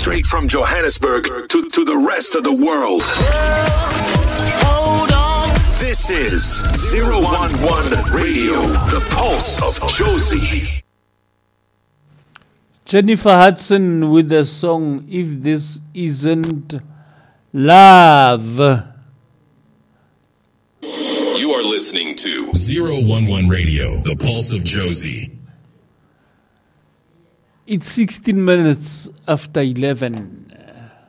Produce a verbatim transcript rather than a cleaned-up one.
Straight from Johannesburg to, to the rest of the world. Hold on. This is zero one one Radio, the pulse of Jozi. Jennifer Hudson with the song If This Isn't Love. You are listening to zero one one Radio, the pulse of Jozi. It's sixteen minutes after eleven.